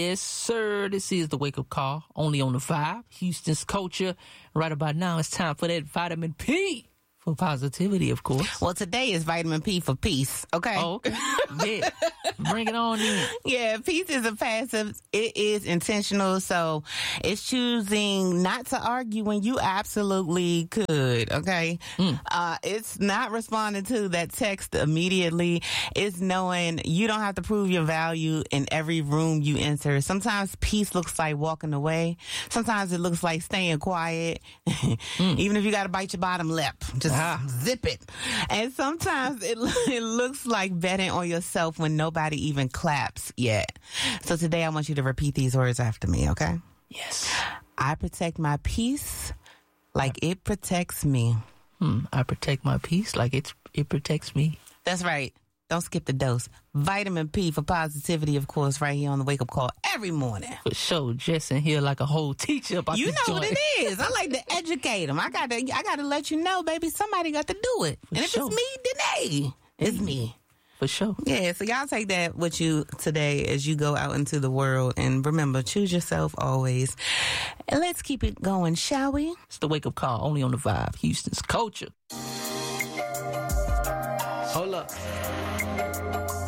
Yes, sir. This is the Wake Up Call, only on the Vibe, Houston's culture. Right about now, it's time for that vitamin P for positivity, of course. Well, today is vitamin P for peace, okay? Oh, okay. Yeah. Bring it on in. Yeah, peace is a passive. It is intentional, so it's choosing not to argue when you absolutely could, okay? It's not responding to that text immediately. It's knowing you don't have to prove your value in every room you enter. Sometimes peace looks like walking away. Sometimes it looks like staying quiet. Even if you got to bite your bottom lip, just zip it. And sometimes it looks like betting on yourself when nobody even claps yet. So today I want you to repeat these words after me, okay? Yes. I protect my peace like it protects me. I protect my peace like it protects me. That's right. Don't skip the dose. Vitamin P for positivity, of course, right here on the Wake Up Call every morning. For sure. Jess in here like a whole teacher about You this know joint. what it is. I like to educate them. I gotta let you know, baby, somebody got to do it. And if sure. it's me, then hey, it's me. For sure. Yeah, so y'all take that with you today as you go out into the world. And remember, choose yourself always. And let's keep it going, shall we? It's the Wake Up Call, only on the Vibe, Houston's culture. Hold up.